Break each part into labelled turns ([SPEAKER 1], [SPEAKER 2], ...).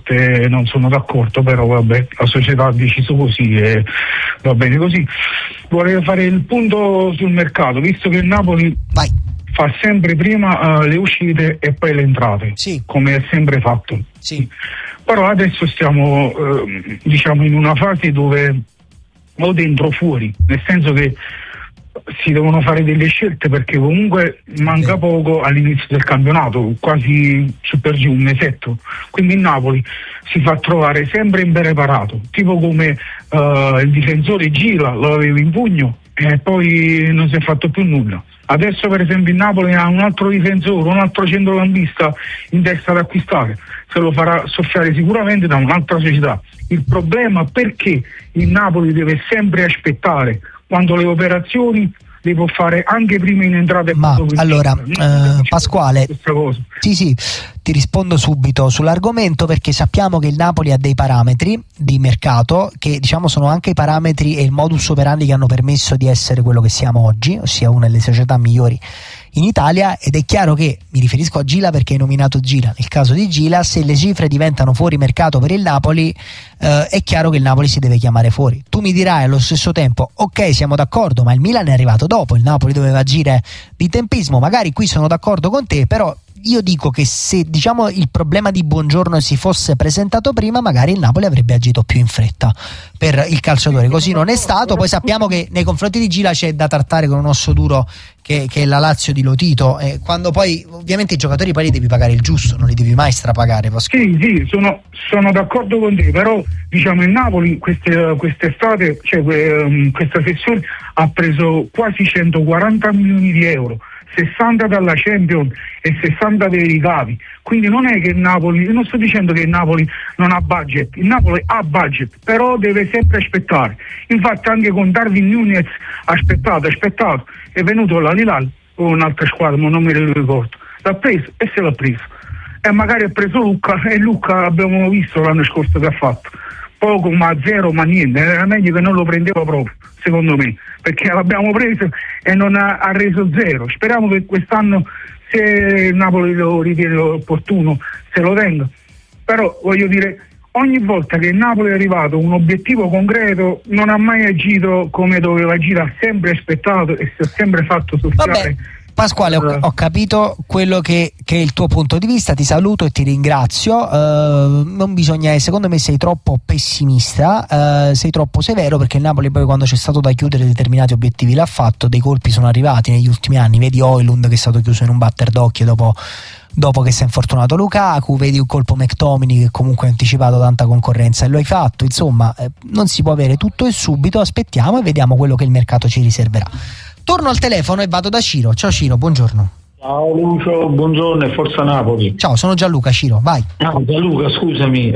[SPEAKER 1] parte non sono d'accordo, però vabbè, la società ha deciso così e va bene così. Vorrei fare il punto sul mercato, visto che il Napoli fa sempre prima le uscite e poi le entrate, come è sempre fatto. Però adesso stiamo diciamo in una fase dove o dentro o fuori, nel senso che si devono fare delle scelte, perché comunque manca poco all'inizio del campionato, quasi su per giù un mesetto, quindi il Napoli si fa trovare sempre impreparato, tipo come il difensore Gila lo aveva in pugno e poi non si è fatto più nulla. Adesso per esempio il Napoli ha un altro difensore, un altro centrocampista in testa da acquistare, se lo farà soffiare sicuramente da un'altra società. Il problema è perché il Napoli deve sempre aspettare, quando le operazioni le può fare anche prima in entrata.
[SPEAKER 2] Ma allora Pasquale, sì, ti rispondo subito sull'argomento, perché sappiamo che il Napoli ha dei parametri di mercato che diciamo sono anche i parametri e il modus operandi che hanno permesso di essere quello che siamo oggi, ossia una delle società migliori in Italia, ed è chiaro che, mi riferisco a Gila perché hai nominato Gila, nel caso di Gila, se le cifre diventano fuori mercato per il Napoli, è chiaro che il Napoli si deve chiamare fuori. Tu mi dirai allo stesso tempo, ok, siamo d'accordo, ma il Milan è arrivato dopo, il Napoli doveva agire di tempismo. Magari qui sono d'accordo con te, però io dico che se diciamo il problema di Buongiorno si fosse presentato prima, magari il Napoli avrebbe agito più in fretta per il calciatore. Così non è stato. Poi sappiamo che nei confronti di Gila c'è da trattare con un osso duro che è la Lazio di Lotito, e quando poi ovviamente i giocatori poi li devi pagare il giusto, non li devi mai strapagare.
[SPEAKER 1] Sì, sono d'accordo con te, però diciamo il Napoli quest'estate, cioè questa sessione ha preso quasi 140 milioni di euro, 60 dalla Champions e 60 dei ricavi. Quindi non è che il Napoli, non sto dicendo che il Napoli non ha budget, il Napoli ha budget, però deve sempre aspettare. Infatti anche con Darwin Núñez ha aspettato, è venuto l'Al-Hilal o un'altra squadra, ma non mi ricordo, l'ha preso e se l'ha preso, e magari ha preso Lucca, e Lucca abbiamo visto l'anno scorso che ha fatto poco, ma zero, ma niente. Era meglio che non lo prendeva proprio, secondo me, perché l'abbiamo preso e non ha reso zero. Speriamo che quest'anno, se il Napoli lo ritiene opportuno, se lo tenga. Però voglio dire, ogni volta che il Napoli è arrivato a un obiettivo concreto non ha mai agito come doveva agire, ha sempre aspettato e si è sempre fatto soffiare.
[SPEAKER 2] Pasquale, ho capito quello che è il tuo punto di vista, ti saluto e ti ringrazio. Non bisogna, secondo me sei troppo pessimista, sei troppo severo, perché il Napoli poi quando c'è stato da chiudere determinati obiettivi l'ha fatto, dei colpi sono arrivati negli ultimi anni, vedi Højlund che è stato chiuso in un batter d'occhio dopo che si è infortunato Lukaku, vedi un colpo McTominay che comunque ha anticipato tanta concorrenza e lo hai fatto. Insomma, non si può avere tutto e subito, aspettiamo e vediamo quello che il mercato ci riserverà. Torno al telefono e vado da Ciro. Ciao Ciro, buongiorno.
[SPEAKER 3] Ciao Lucio, buongiorno e forza Napoli.
[SPEAKER 2] Ciao, sono Gianluca. Ciro, vai.
[SPEAKER 3] No, Gianluca, scusami,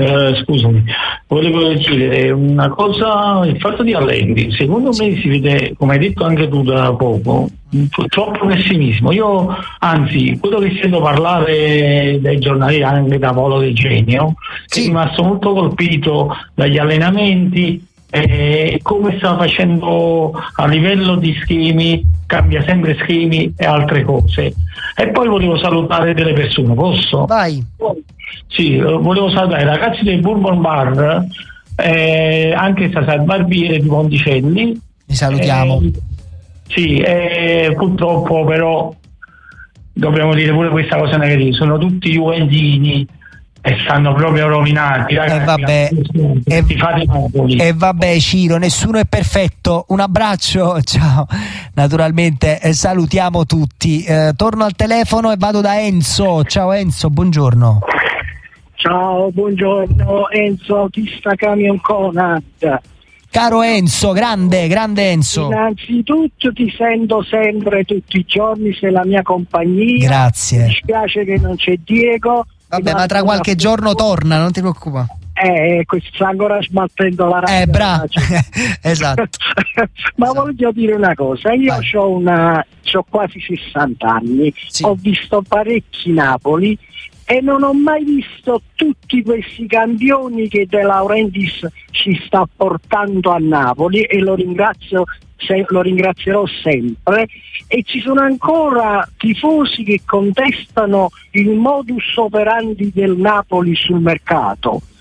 [SPEAKER 3] volevo chiedere una cosa. Il fatto di Allendi, secondo me si vede, come hai detto anche tu da poco, troppo pessimismo. Io, anzi, quello che sento parlare dai giornali, anche da Volo del Genio, è rimasto molto colpito dagli allenamenti, come sta facendo a livello di schemi, cambia sempre schemi e altre cose. E poi volevo salutare delle persone, posso?
[SPEAKER 2] Vai.
[SPEAKER 3] Sì, volevo salutare i ragazzi del Bourbon Bar, anche Sasà Barbiere di Ponticelli.
[SPEAKER 2] Li salutiamo.
[SPEAKER 3] Purtroppo però dobbiamo dire pure questa cosa negativa, sono tutti juventini e stanno proprio rovinati, ragazzi.
[SPEAKER 2] Vabbè Ciro, nessuno è perfetto. Un abbraccio, ciao. Naturalmente salutiamo tutti. Torno al telefono e vado da Enzo. Ciao Enzo, buongiorno.
[SPEAKER 4] Ciao, buongiorno Enzo, autista Camion Conad.
[SPEAKER 2] Caro Enzo, grande Enzo.
[SPEAKER 4] Innanzitutto ti sento sempre, tutti i giorni, sei la mia compagnia.
[SPEAKER 2] Grazie.
[SPEAKER 4] Mi dispiace che non c'è Diego.
[SPEAKER 2] Vabbè, ma tra qualche giorno torna, non ti preoccupare.
[SPEAKER 4] Questo sta ancora smaltendo la radio.
[SPEAKER 2] Bravo. Esatto.
[SPEAKER 4] Ma voglio dire una cosa, io c'ho quasi 60 anni, ho visto parecchi Napoli e non ho mai visto tutti questi campioni che De Laurentiis ci sta portando a Napoli, e lo ringrazierò sempre. E ci sono ancora tifosi che contestano il modus operandi del Napoli sul mercato.